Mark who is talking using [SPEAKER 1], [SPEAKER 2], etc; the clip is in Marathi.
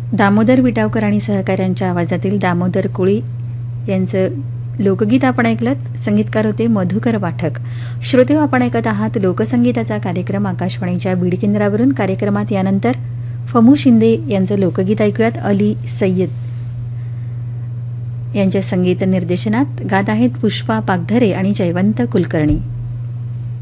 [SPEAKER 1] दामोदर विटावकर आणि सहकाऱ्यांच्या आवाजातील दामोदर कोळी यांचं लोकगीत आपण ऐकलत. संगीतकार होते मधुकर पाठक. श्रोतेहो, आपण ऐकत आहात लोकसंगीताचा कार्यक्रम आकाशवाणीच्या बीड केंद्रावरून. कार्यक्रमात यानंतर फमू शिंदे यांचं लोकगीत ऐकूयात. अली सय्यद यांच्या संगीत निर्देशनात गात आहेत पुष्पा पागधरे आणि जयवंत कुलकर्णी.